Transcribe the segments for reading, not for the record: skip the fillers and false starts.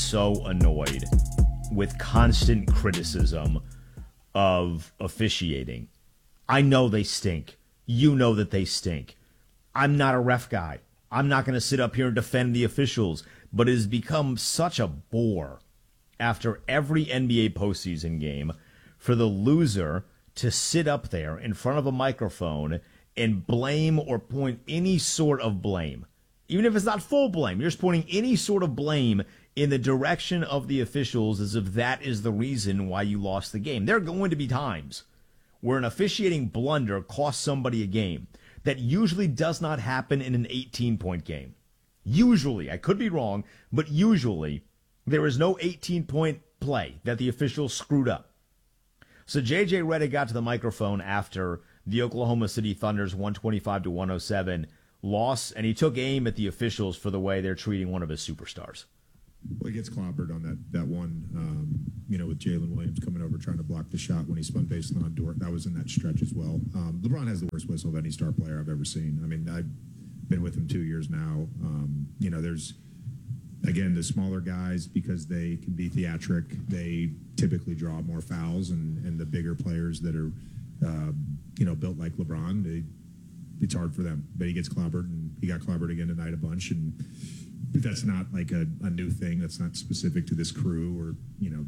so annoyed with constant criticism of officiating. I know they stink. You know that they stink. I'm not a ref guy. I'm not going to sit up here and defend the officials, but it has become such a bore after every NBA postseason game for the loser to sit up there in front of a microphone and blame or point any sort of blame. Even if it's not full blame, you're just pointing any sort of blame in the direction of the officials as if that is the reason why you lost the game. There are going to be times where an officiating blunder costs somebody a game. That usually does not happen in an 18-point game. Usually, I could be wrong, but usually there is no 18-point play that the officials screwed up. So J.J. Redick got to the microphone after the Oklahoma City Thunder's 125-107 loss, and he took aim at the officials for the way they're treating one of his superstars. Well, he gets clobbered on that one, with Jalen Williams coming over trying to block the shot when he spun baseline on Dort. That was in that stretch as well. LeBron has the worst whistle of any star player I've ever seen. I mean, I've been with him 2 years now. There's, again, the smaller guys, because they can be theatric, they typically draw more fouls, and the bigger players that are, built like LeBron, it's hard for them. But he gets clobbered, and he got clobbered again tonight a bunch, but that's not like a new thing. That's not specific to this crew or,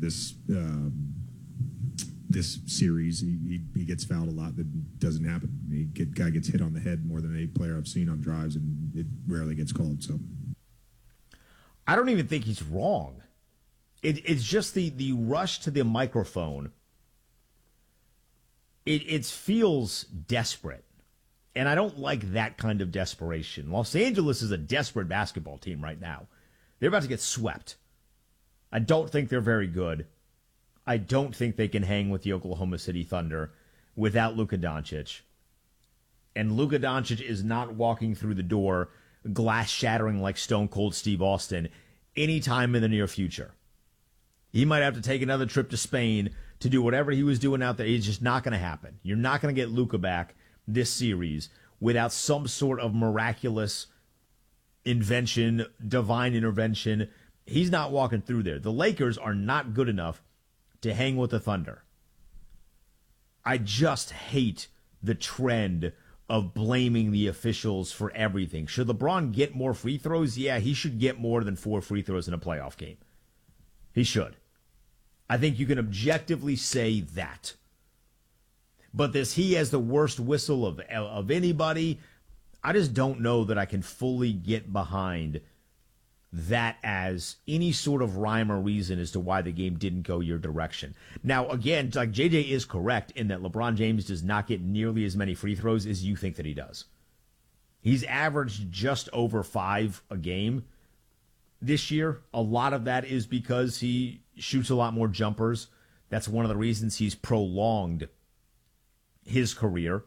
this series. He gets fouled a lot. That doesn't happen. Guy gets hit on the head more than any player I've seen on drives, and it rarely gets called. So I don't even think he's wrong. It's just the rush to the microphone. It feels desperate. And I don't like that kind of desperation. Los Angeles is a desperate basketball team right now. They're about to get swept. I don't think they're very good. I don't think they can hang with the Oklahoma City Thunder without Luka Doncic. And Luka Doncic is not walking through the door glass shattering like Stone Cold Steve Austin anytime in the near future. He might have to take another trip to Spain to do whatever he was doing out there. It's just not going to happen. You're not going to get Luka back this series without some sort of miraculous invention, divine intervention. He's not walking through there. The Lakers are not good enough to hang with the Thunder. I just hate the trend of blaming the officials for everything. Should LeBron get more free throws? Yeah, he should get more than 4 free throws in a playoff game. He should. I think you can objectively say that. But this he has the worst whistle of anybody, I just don't know that I can fully get behind that as any sort of rhyme or reason as to why the game didn't go your direction. Now, again, like JJ is correct in that LeBron James does not get nearly as many free throws as you think that he does. He's averaged just over 5 a game this year. A lot of that is because he shoots a lot more jumpers. That's one of the reasons he's prolonged his career.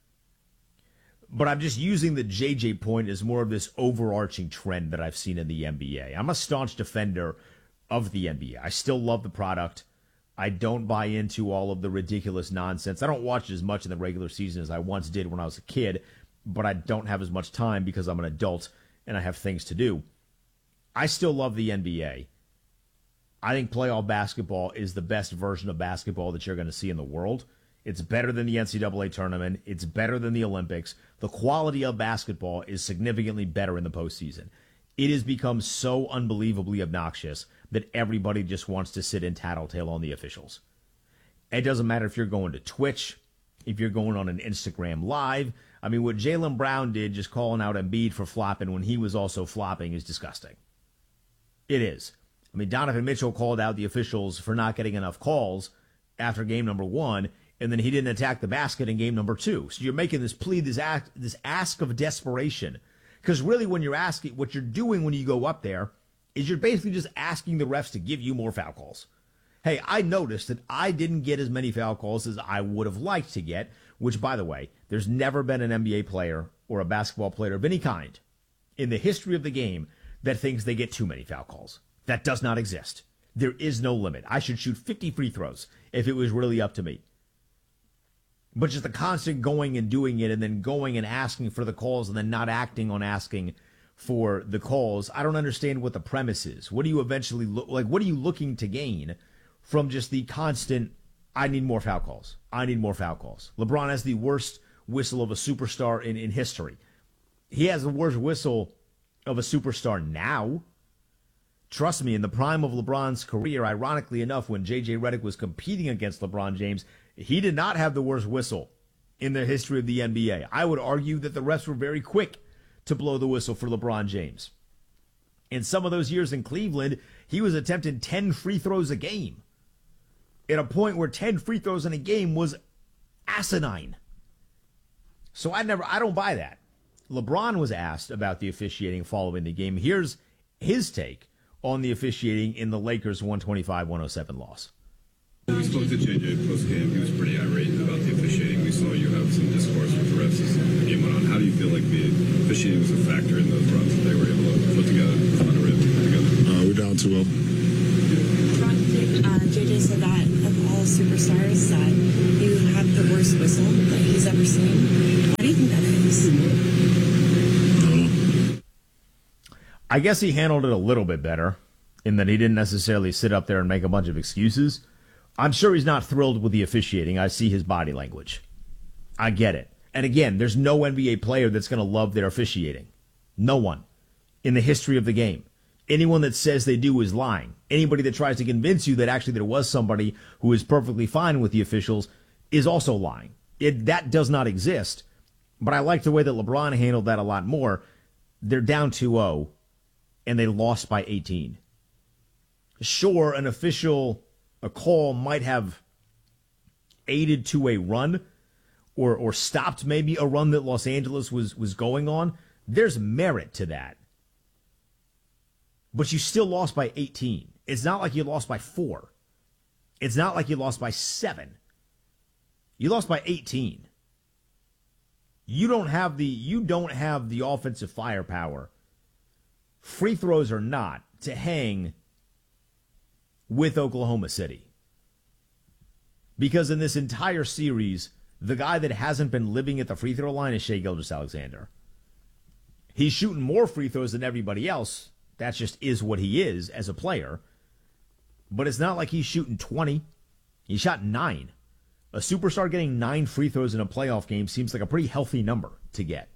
But I'm just using the JJ point as more of this overarching trend that I've seen in the NBA. I'm a staunch defender of the NBA. I still love the product. I don't buy into all of the ridiculous nonsense. I don't watch it as much in the regular season as I once did when I was a kid, but I don't have as much time because I'm an adult and I have things to do. I still love the NBA. I think playoff basketball is the best version of basketball that you're going to see in the world. It's better than the NCAA tournament. It's better than the Olympics. The quality of basketball is significantly better in the postseason. It has become so unbelievably obnoxious that everybody just wants to sit and tattletale on the officials. It doesn't matter if you're going to Twitch, if you're going on an Instagram Live. I mean, what Jaylen Brown did just calling out Embiid for flopping when he was also flopping is disgusting. It is. I mean, Donovan Mitchell called out the officials for not getting enough calls after game number 1, and then he didn't attack the basket in game number 2. So you're making this plea, this ask of desperation. Because really when you're asking, what you're doing when you go up there is you're basically just asking the refs to give you more foul calls. Hey, I noticed that I didn't get as many foul calls as I would have liked to get, which, by the way, there's never been an NBA player or a basketball player of any kind in the history of the game that thinks they get too many foul calls. That does not exist. There is no limit. I should shoot 50 free throws if it was really up to me. But just the constant going and doing it and then going and asking for the calls and then not acting on asking for the calls. I don't understand what the premise is. What do you eventually look like? What are you looking to gain from just the constant, I need more foul calls. I need more foul calls. LeBron has the worst whistle of a superstar in history. He has the worst whistle of a superstar now. Trust me, in the prime of LeBron's career, ironically enough, when J.J. Redick was competing against LeBron James, he did not have the worst whistle in the history of the NBA. I would argue that the refs were very quick to blow the whistle for LeBron James. In some of those years in Cleveland, he was attempting 10 free throws a game. At a point where 10 free throws in a game was asinine. So I don't buy that. LeBron was asked about the officiating following the game. Here's his take on the officiating in the Lakers' 125-107 loss. We spoke to JJ post-game. He was pretty irate about the officiating. We saw you have some discourse with the refs as the game went on. How do you feel like the officiating was a factor in those runs that they were able to put together, find a rhythm together? We're down 2-0. JJ said that of all superstars that you have the worst whistle that he's ever seen. Why do you think that is? I guess he handled it a little bit better in that he didn't necessarily sit up there and make a bunch of excuses. I'm sure he's not thrilled with the officiating. I see his body language. I get it. And again, there's no NBA player that's going to love their officiating. No one in the history of the game. Anyone that says they do is lying. Anybody that tries to convince you that actually there was somebody who is perfectly fine with the officials is also lying. That does not exist. But I like the way that LeBron handled that a lot more. They're down 2-0, and they lost by 18. Sure, a call might have aided to a run or stopped maybe a run that Los Angeles was going on. There's merit to that. But you still lost by 18. It's not like you lost by 4. It's not like you lost by 7. You lost by 18. You don't have the offensive firepower, free throws or not, to hang with Oklahoma City. Because in this entire series, the guy that hasn't been living at the free throw line is Shai Gilgeous-Alexander. He's shooting more free throws than everybody else. That just is what he is as a player. But it's not like he's shooting 20. He shot 9. A superstar getting 9 free throws in a playoff game seems like a pretty healthy number to get.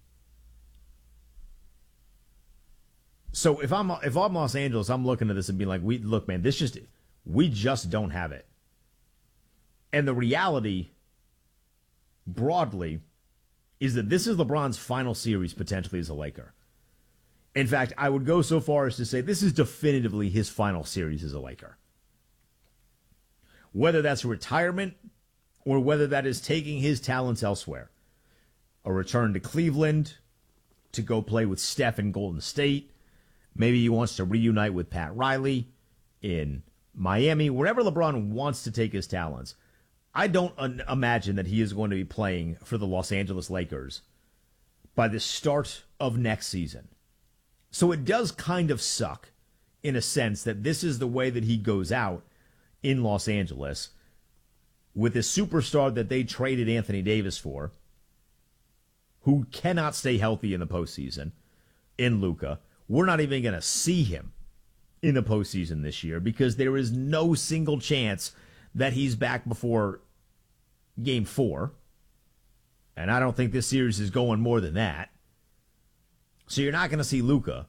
So if I'm Los Angeles, I'm looking at this and being like, look, man, we just don't have it. And the reality, broadly, is that this is LeBron's final series potentially as a Laker. In fact, I would go so far as to say this is definitively his final series as a Laker. Whether that's retirement or whether that is taking his talents elsewhere. A return to Cleveland to go play with Steph in Golden State. Maybe he wants to reunite with Pat Riley in Miami. Wherever LeBron wants to take his talents. I don't imagine that he is going to be playing for the Los Angeles Lakers by the start of next season. So it does kind of suck in a sense that this is the way that he goes out in Los Angeles with this superstar that they traded Anthony Davis for, who cannot stay healthy in the postseason, in Luka. We're not even going to see him in the postseason this year because there is no single chance that he's back before Game 4. And I don't think this series is going more than that. So you're not going to see Luka.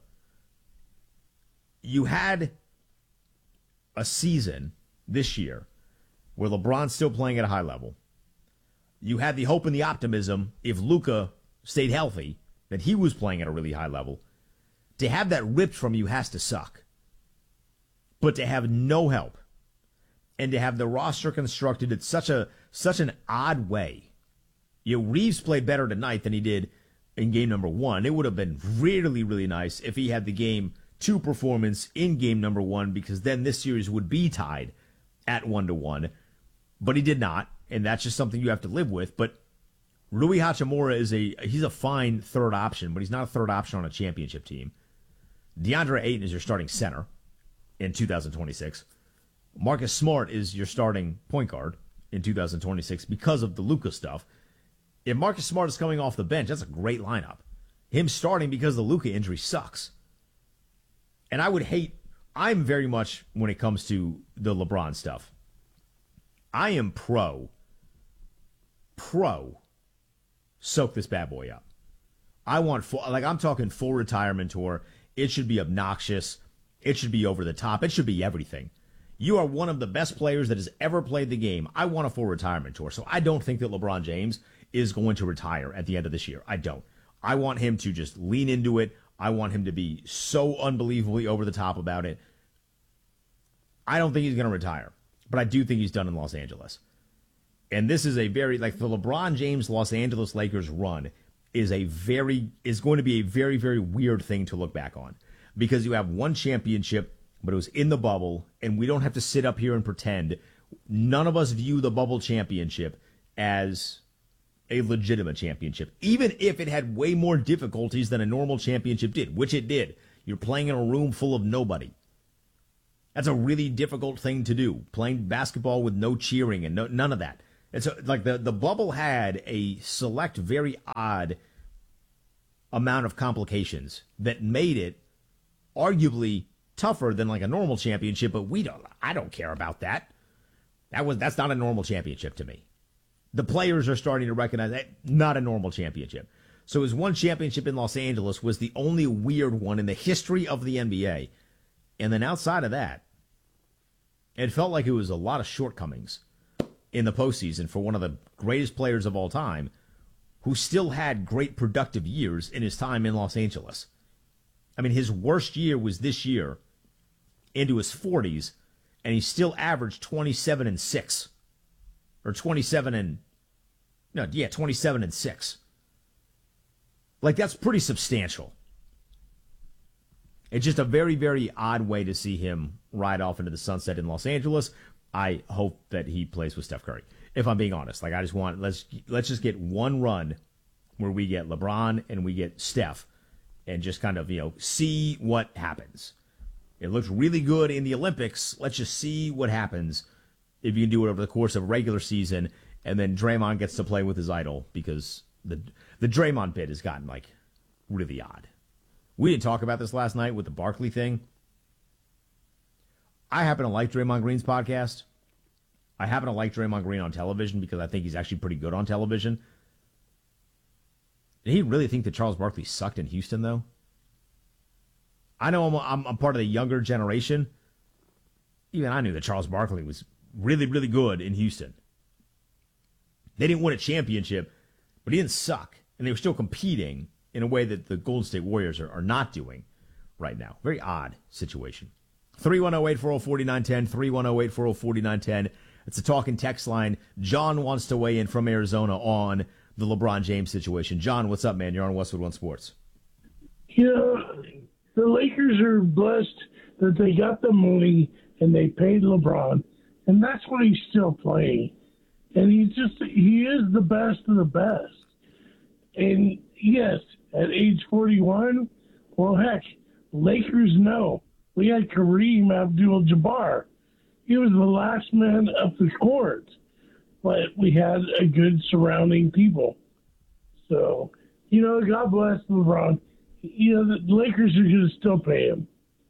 You had a season this year where LeBron's still playing at a high level. You had the hope and the optimism, if Luka stayed healthy, that he was playing at a really high level. To have that ripped from you has to suck. But to have no help and to have the roster constructed in such an odd way. Reeves played better tonight than he did in game number 1. It would have been really, really nice if he had the game 2 performance in game number 1, because then this series would be tied at 1-1. But he did not, and that's just something you have to live with. But Rui Hachimura he's a fine third option, but he's not a third option on a championship team. DeAndre Ayton is your starting center in 2026. Marcus Smart is your starting point guard in 2026 because of the Luka stuff. If Marcus Smart is coming off the bench, that's a great lineup. him starting because the Luka injury sucks. And I'm very much, when it comes to the LeBron stuff, I am pro, soak this bad boy up. I want I'm talking full retirement tour. It should be obnoxious. It should be over the top. It should be everything. You are one of the best players that has ever played the game. I want a full retirement tour. So I don't think that LeBron James is going to retire at the end of this year. I don't. I want him to just lean into it. I want him to be so unbelievably over the top about it. I don't think he's going to retire, but I do think he's done in Los Angeles. And this is a very, the LeBron James Los Angeles Lakers run is going to be a very, very weird thing to look back on, because you have one championship, but it was in the bubble, and we don't have to sit up here and pretend. None of us view the bubble championship as a legitimate championship, even if it had way more difficulties than a normal championship did, which it did. You're playing in a room full of nobody. That's a really difficult thing to do, playing basketball with no cheering and none of that. And so, the bubble had a select, very odd amount of complications that made it arguably tougher than a normal championship, but I don't care about that. That's not a normal championship to me. The players are starting to recognize that not a normal championship. So his one championship in Los Angeles was the only weird one in the history of the NBA. And then outside of that, it felt like it was a lot of shortcomings in the postseason for one of the greatest players of all time, who still had great productive years in his time in Los Angeles. I mean, his worst year was this year into his 40s, and he still averaged 27-6. Or 27-6. That's pretty substantial. It's just a very, very odd way to see him ride off into the sunset in Los Angeles. I hope that he plays with Steph Curry, if I'm being honest. I just want, let's just get one run where we get LeBron and we get Steph and just kind of, see what happens. It looked really good in the Olympics. Let's just see what happens if you can do it over the course of a regular season, and then Draymond gets to play with his idol, because the Draymond bit has gotten, really odd. We didn't talk about this last night with the Barkley thing. I happen to like Draymond Green's podcast. I happen to like Draymond Green on television because I think he's actually pretty good on television. Did he really think that Charles Barkley sucked in Houston, though? I know I'm part of the younger generation. Even I knew that Charles Barkley was really, really good in Houston. They didn't win a championship, but he didn't suck. And they were still competing in a way that the Golden State Warriors are not doing right now. Very odd situation. 310-840-4910, 310-840-4910. It's a talk and text line. John wants to weigh in from Arizona on the LeBron James situation. John, what's up, man? You're on Westwood One Sports. The Lakers are blessed that they got the money and they paid LeBron, and that's why he's still playing. And he is the best of the best. And yes, at age 41, well, heck, Lakers know. We had Kareem Abdul-Jabbar. He was the last man up the court, but we had a good surrounding people. So, God bless LeBron. The Lakers are going to still pay him.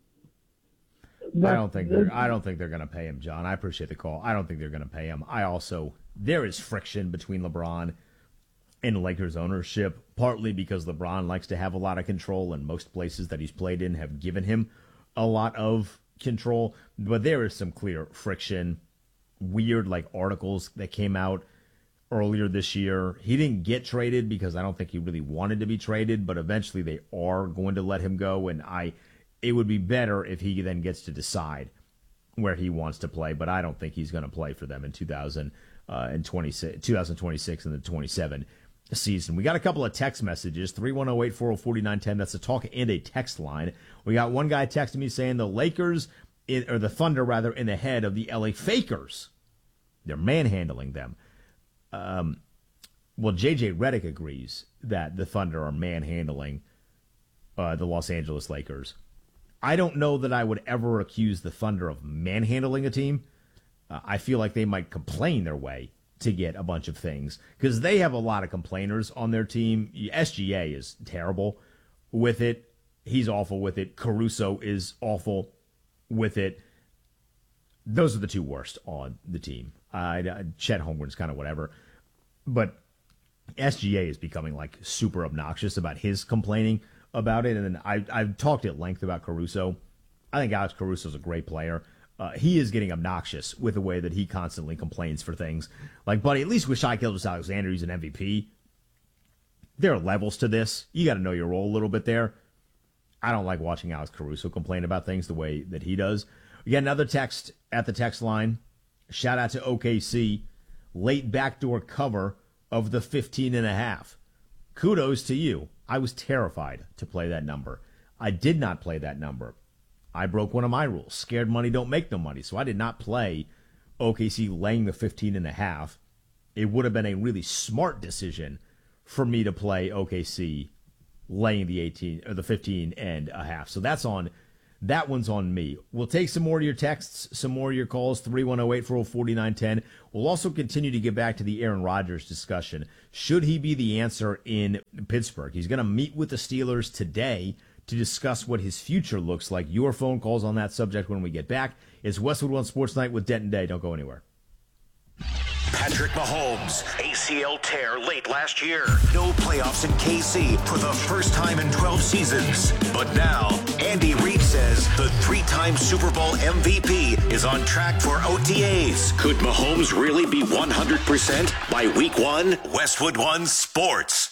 I don't think they're going to pay him, John. I appreciate the call. I don't think they're going to pay him. There is friction between LeBron and Lakers ownership, partly because LeBron likes to have a lot of control, and most places that he's played in have given him a lot of control. But there is some clear friction, weird articles that came out earlier this year. He didn't get traded because I don't think he really wanted to be traded, but eventually they are going to let him go, and it would be better if he then gets to decide where he wants to play, but I don't think he's going to play for them in 2026 and the 27 season. We got a couple of text messages, 310-840-4910. That's a talk and a text line. We got one guy texting me saying the the Thunder, in the head of the LA Fakers. They're manhandling them. Well, J.J. Redick agrees that the Thunder are manhandling the Los Angeles Lakers. I don't know that I would ever accuse the Thunder of manhandling a team. I feel like they might complain their way to get a bunch of things, because they have a lot of complainers on their team. SGA is terrible, with it. He's awful with it. Caruso is awful with it. Those are the two worst on the team. Chet Holmgren's kind of whatever. But SGA is becoming like super obnoxious about his complaining about it. And then I've talked at length about Caruso. I think Alex Caruso is a great player. He is getting obnoxious with the way that he constantly complains for things. Like, buddy, at least with Shai Gilgeous-Alexander, he's an MVP. There are levels to this. You got to know your role a little bit there. I don't like watching Alex Caruso complain about things the way that he does. We got another text at the text line. Shout out to OKC. Late backdoor cover of the 15.5. Kudos to you. I was terrified to play that number. I did not play that number. I broke one of my rules. Scared money don't make no money. So I did not play OKC laying the 15.5. It would have been a really smart decision for me to play OKC laying the 18 or the 15.5. So that one's on me. We'll take some more of your texts, some more of your calls, 310-840-4910. We'll also continue to get back to the Aaron Rodgers discussion. Should he be the answer in Pittsburgh? He's going to meet with the Steelers today to discuss what his future looks like. Your phone calls on that subject when we get back. It's Westwood One Sports Night with Denton Day. Don't go anywhere. Patrick Mahomes, ACL tear late last year. No playoffs in KC for the first time in 12 seasons. But now, Andy Reid says the three-time Super Bowl MVP is on track for OTAs. Could Mahomes really be 100% by week one? Westwood One Sports.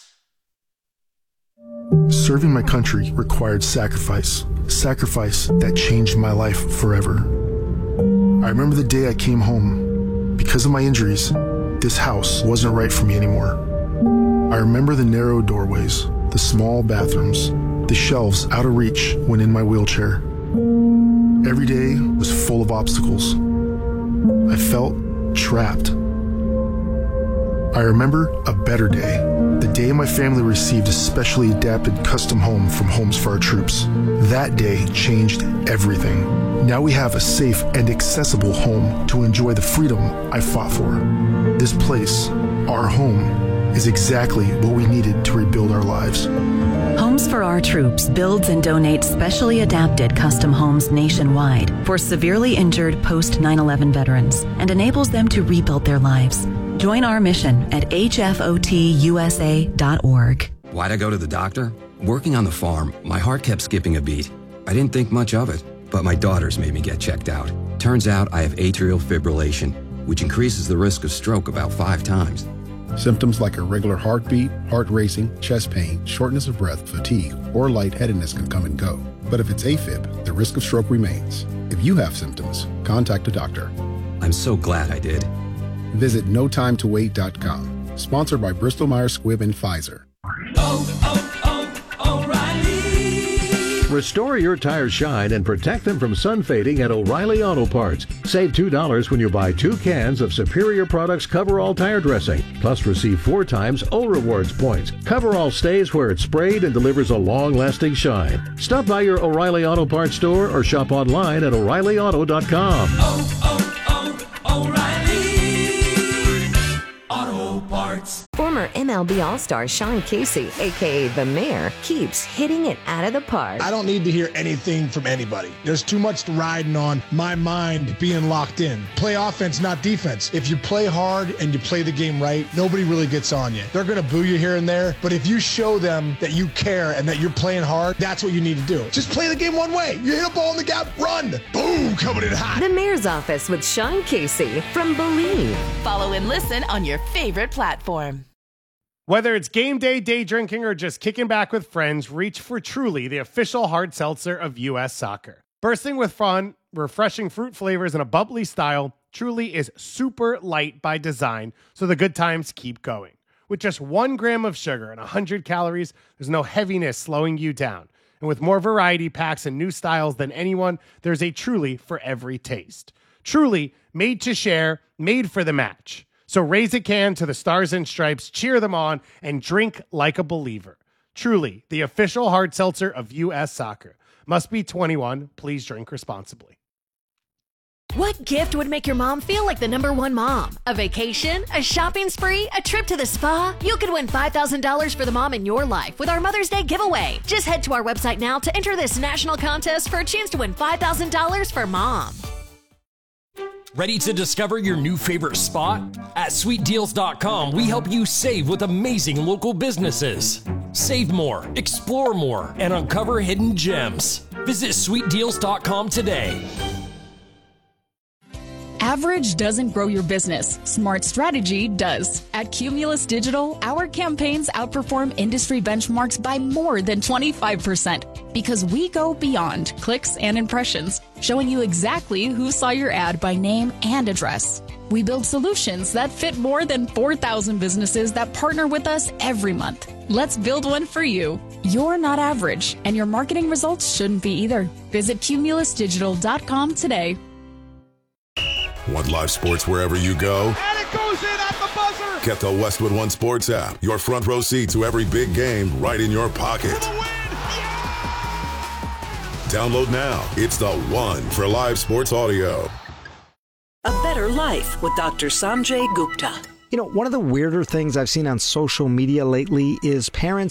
Serving my country required sacrifice that changed my life forever. I remember the day I came home. Because of my injuries, this house wasn't right for me anymore. I remember the narrow doorways, the small bathrooms, the shelves out of reach when in my wheelchair. Every day was full of obstacles. I felt trapped. I remember a better day, the day my family received a specially adapted custom home from Homes for Our Troops. That day changed everything. Now we have a safe and accessible home to enjoy the freedom I fought for. This place, our home, is exactly what we needed to rebuild our lives. Homes for Our Troops builds and donates specially adapted custom homes nationwide for severely injured post 9/11 veterans and enables them to rebuild their lives. Join our mission at hfotusa.org. Why'd I go to the doctor? Working on the farm, my heart kept skipping a beat. I didn't think much of it, but my daughters made me get checked out. Turns out I have atrial fibrillation, which increases the risk of stroke about 5 times. Symptoms like irregular heartbeat, heart racing, chest pain, shortness of breath, fatigue, or lightheadedness can come and go. But if it's AFib, the risk of stroke remains. If you have symptoms, contact a doctor. I'm so glad I did. Visit notimetowait.com. Sponsored by Bristol Myers Squibb and Pfizer. O'Reilly. Restore your tires shine and protect them from sun fading at O'Reilly Auto Parts. Save $2 when you buy 2 cans of Superior Products Coverall tire dressing. Plus receive 4 times O Rewards points. Coverall stays where it's sprayed and delivers a long-lasting shine. Stop by your O'Reilly Auto Parts store or shop online at O'ReillyAuto.com. O'Reilly Auto Parts. Former MLB All-Star Sean Casey, a.k.a. The Mayor, keeps hitting it out of the park. I don't need to hear anything from anybody. There's too much riding on my mind being locked in. Play offense, not defense. If you play hard and you play the game right, nobody really gets on you. They're going to boo you here and there, but if you show them that you care and that you're playing hard, that's what you need to do. Just play the game one way. You hit a ball in the gap, run. Boom, coming in hot. The Mayor's Office with Sean Casey from Believe. Follow and listen on your favorite platform. Whether it's game day, day drinking, or just kicking back with friends, reach for Truly, the official hard seltzer of U.S. Soccer. Bursting with fun, refreshing fruit flavors, and a bubbly style, Truly is super light by design, so the good times keep going. With just 1 gram of sugar and 100 calories, there's no heaviness slowing you down. And with more variety packs and new styles than anyone, there's a Truly for every taste. Truly, made to share, made for the match. So raise a can to the Stars and Stripes, cheer them on, and drink like a believer. Truly, the official hard seltzer of U.S. Soccer. Must be 21. Please drink responsibly. What gift would make your mom feel like the #1 mom? A vacation? A shopping spree? A trip to the spa? You could win $5,000 for the mom in your life with our Mother's Day giveaway. Just head to our website now to enter this national contest for a chance to win $5,000 for mom. Ready to discover your new favorite spot? At sweetdeals.com, we help you save with amazing local businesses. Save more, explore more, and uncover hidden gems. Visit sweetdeals.com today. Average doesn't grow your business. Smart strategy does. At Cumulus Digital, our campaigns outperform industry benchmarks by more than 25% because we go beyond clicks and impressions, showing you exactly who saw your ad by name and address. We build solutions that fit more than 4,000 businesses that partner with us every month. Let's build one for you. You're not average, and your marketing results shouldn't be either. Visit cumulusdigital.com today. Want live sports wherever you go? And it goes in at the buzzer! Get the Westwood One Sports app. Your front row seat to every big game right in your pocket. Download now. It's the one for live sports audio. A Better Life with Dr. Sanjay Gupta. You know, one of the weirder things I've seen on social media lately is parents